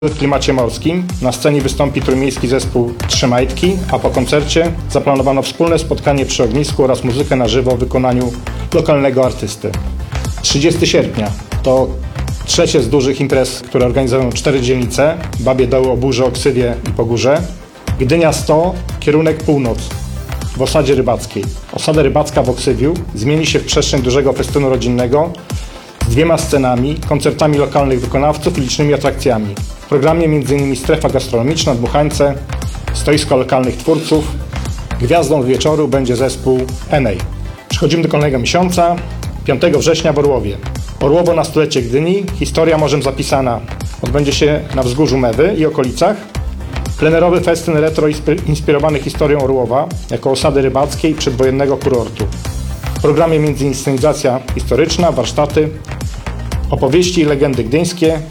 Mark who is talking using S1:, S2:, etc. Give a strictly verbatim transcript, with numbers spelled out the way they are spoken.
S1: W klimacie morskim na scenie wystąpi trójmiejski zespół Trzy Majtki, a po koncercie zaplanowano wspólne spotkanie przy ognisku oraz muzykę na żywo w wykonaniu lokalnego artysty. trzydziestego sierpnia to trzecie z dużych imprez, które organizują cztery dzielnice: Babie Doły, Oburze, Oksywie i Pogórze. Gdynia sto, kierunek północ, w osadzie rybackiej. Osada rybacka w Oksywiu zmieni się w przestrzeń dużego festynu rodzinnego z dwiema scenami, koncertami lokalnych wykonawców i licznymi atrakcjami. W programie między innymi strefa gastronomiczna, dmuchańce, stoisko lokalnych twórców. Gwiazdą wieczoru będzie zespół Enei. Przechodzimy do kolejnego miesiąca, piątego września w Orłowie. Orłowo na stulecie Gdyni, historia morzem zapisana. Odbędzie się na wzgórzu Mewy i okolicach. Plenerowy festyn retro inspirowany historią Orłowa jako osady rybackiej przedwojennego kurortu. W programie między inscenizacja historyczna, warsztaty, opowieści i legendy gdyńskie,